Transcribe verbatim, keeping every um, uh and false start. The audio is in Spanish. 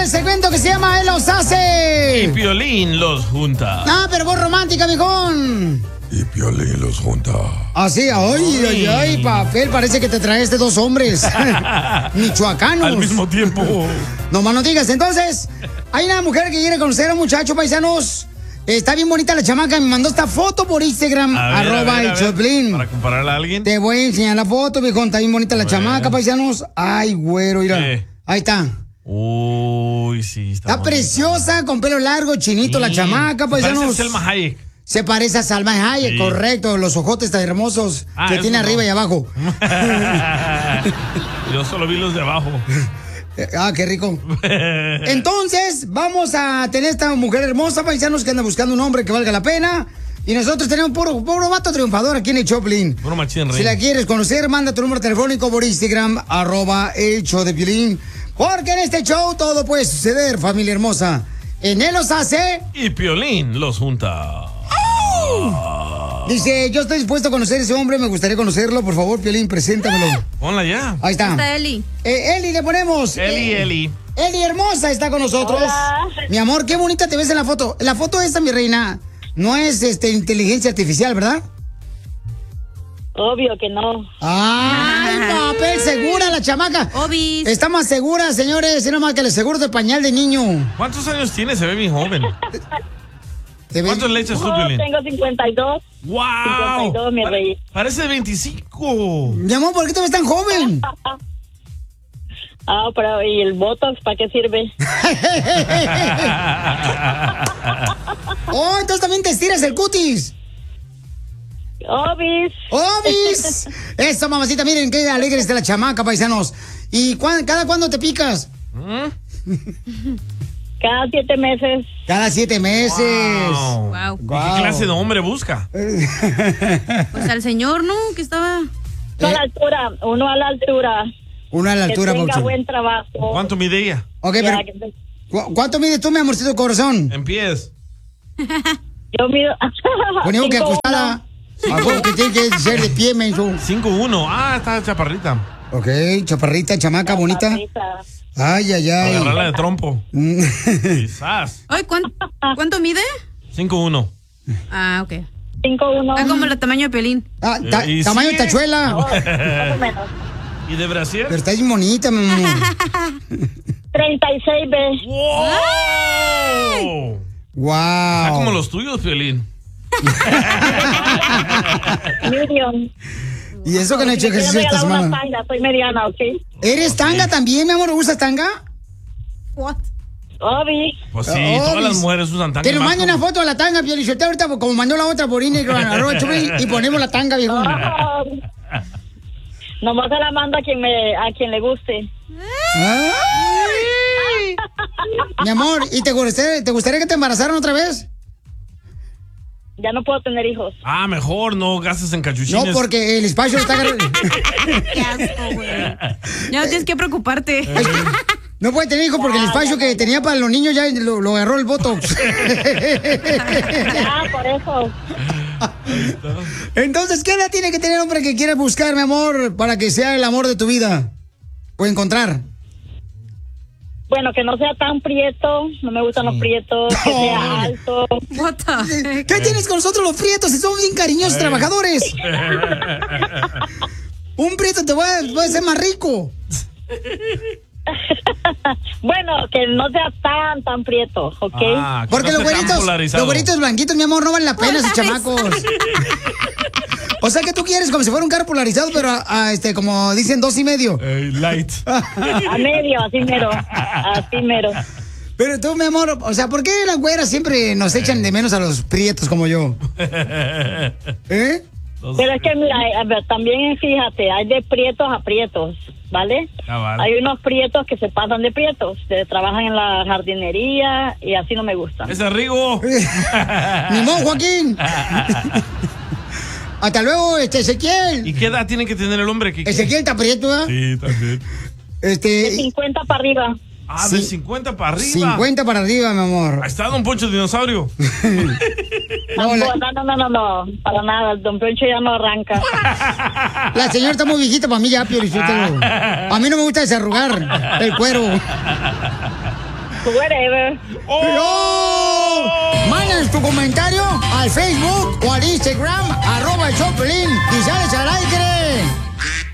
el segmento que se llama Él los hace. Y Piolín los junta. Ah, pero vos romántica, viejón. Y Piolín los junta. Así, ay, ay, ay, papel, parece que te traeste dos hombres michoacanos. Al mismo tiempo. No más no digas. Entonces, hay una mujer que quiere conocer a un muchacho, paisanos. Está bien bonita la chamaca, me mandó esta foto por Instagram, A ver, arroba a ver, el a ver, Choplin. Para compararla a alguien. Te voy a enseñar la foto, viejón, está bien bonita la chamaca, paisanos. Ay, güero, mira. ¿Qué? Ahí está. Uy, sí, está Está bonita. preciosa, con pelo largo, chinito, Sí. la chamaca, Se paisanos. parece a Selma Hayek. Se parece a Salma Hayek, Sí. correcto. Los ojotes tan hermosos Ah, que eso tiene no. arriba y abajo. Yo solo vi los de abajo. Ah, qué rico. Entonces, vamos a tener esta mujer hermosa, paisanos, que anda buscando un hombre que valga la pena. Y nosotros tenemos puro, puro vato triunfador aquí en el Choplin. Puro machín, rey. Si la quieres conocer, manda tu número telefónico por Instagram, arroba el show de Piolín. Porque en este show todo puede suceder, familia hermosa. En él los hace. Y Piolín los junta. Dice, yo estoy dispuesto a conocer a ese hombre, me gustaría conocerlo. Por favor, Piolín, preséntamelo. Ponla ya. Ahí está. Está Eli. Eh, Eli, le ponemos. Eli, Eh, Eli. Eli hermosa está con nosotros. Hola. Mi amor, qué bonita te ves en la foto. La foto esta, mi reina, no es este inteligencia artificial, ¿verdad? Obvio que no. Ay, papel, segura la chamaca. Obis. Está más segura, señores, es nomás que el seguro de pañal de niño. ¿Cuántos años tiene? Se ve bien joven. ¿Te ves? ¿Cuántos le echas tú, No, Piolín? tengo cincuenta y dos. ¡Wow! cincuenta y dos, mi Pare- rey. Parece de veinticinco. Mi amor, ¿por qué te ves tan joven? Ah, pero ¿y el Botox para qué sirve? Oh, entonces también te estiras el cutis. Obis. ¡Obis! Eso, mamacita, miren qué alegre está la chamaca, paisanos. ¿Y cuán- cada cuándo te picas? Cada siete meses. Cada siete meses. Wow. Wow. ¿Y Wow. qué clase de hombre busca? Pues al señor, ¿no? Que estaba. Uno a la altura. Uno a la altura. Una a la altura, que tenga Paucho. buen trabajo. ¿Cuánto mide ella? Ok, Ya, pero que te- ¿cu- ¿cuánto mides tú, mi amorcito corazón? En pies. Yo mido. Ponemos que cinco uno. acostada. A huevo que tiene que ser de pie, menso. cinco uno. Ah, está chaparrita. Ok, chaparrita, chamaca, bonita. Patrita. Ay, ay, ay. Agarrarla de trompo. Quizás. Ay, ¿cuánto, ¿cuánto mide? cinco uno. Ah, ok. cinco uno. Está como el tamaño de Pelín. Ah, ta- Y tamaño sí. de tachuela. Más o menos. ¿Y de brasier? Pero está bien bonita, mi amor. treinta y seis B. ¡Wow! Wow. Está como los tuyos, Piolín. Medium. Y eso que no he hecho Si me ejercicio quieren esta regalar una semana. tanga, soy mediana, ¿ok? ¿Eres tanga también, mi amor? ¿Usas tanga? What? Obis. Pues sí, Oh, todas las mis- mujeres usan tanga. Que nos más mande como- una foto de la tanga, Piolichotero, ahorita como mandó la otra por Instagram, arroba Choplin, y ponemos la tanga, viejo. Oh. Nomás se la mando a quien me, a quien le guste. Ay. Mi amor, ¿y te gustaría, te gustaría que te embarazaran otra vez? Ya no puedo tener hijos. Ah, mejor no gastes en cachuchines. No, porque el espacio está agarrando. Qué asco, güey. Ya no tienes que preocuparte. No puede tener hijos porque el espacio que tenía para los niños ya lo, lo agarró el Botox. Ah, por eso. Entonces, ¿qué edad tiene que tener hombre que quiere buscar, mi amor, para que sea el amor de tu vida? O encontrar. Bueno, que no sea tan prieto. No me gustan los prietos. Que sea alto. What the heck? ¿Qué tienes con nosotros los prietos? Si somos bien cariñosos trabajadores. Un prieto te va, va a ser más rico. Bueno, que no sea tan, tan prieto, ¿ok? Ah, que Porque no los esté tan güeritos, polarizado. los güeritos blanquitos, mi amor, no valen la pena esos chamacos. O sea que tú quieres como si fuera un carro polarizado, pero a, a, este, como dicen, dos y medio. Eh, light. A medio, así mero. Así mero. Pero tú, mi amor, o sea, ¿por qué las güeras siempre nos echan de menos a los prietos como yo? ¿Eh? Pero es que, mira, a ver, también fíjate, hay de prietos a prietos, ¿vale? Ah, vale. Hay unos prietos que se pasan de prietos, que trabajan en la jardinería y así no me gustan. ¡Ese Rigo! Ni modo, Joaquín. Hasta luego, este, Ezequiel. ¿Y qué edad tiene que tener el hombre? que Ezequiel está prieto, ¿eh? Sí, también. De Este, cincuenta para arriba. Ah, Sí. de cincuenta para arriba. cincuenta para arriba, mi amor. Ahí está Don Poncho Dinosaurio. No, la, No, no, no, no, no, para nada, el Don Poncho ya no arranca. la señora está muy viejita para mí ya, Piolichotelo. A mí no me gusta desarrugar el cuero. Whatever. ¡Oh! Mándanos tu comentario al Facebook o al Instagram, arroba el Choplin, y sales al aire.